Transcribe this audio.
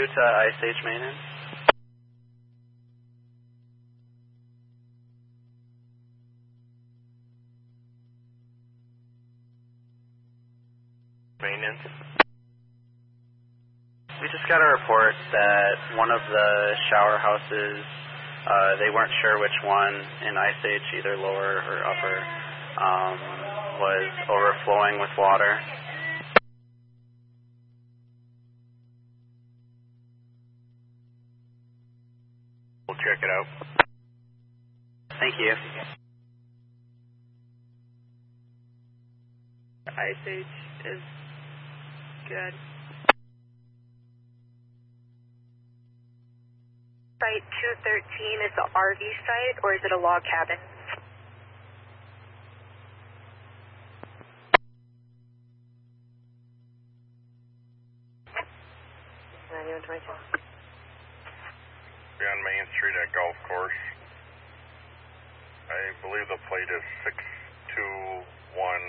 To Ice Age maintenance. Maintenance. We just got a report that one of the shower houses, they weren't sure which one in Ice Age, either lower or upper, was overflowing with water. We'll check it out. Thank you. Ice Age is good. Site 213 is the RV site, or is it a log cabin? We're on Main Street at Golf Course. I believe the plate is 621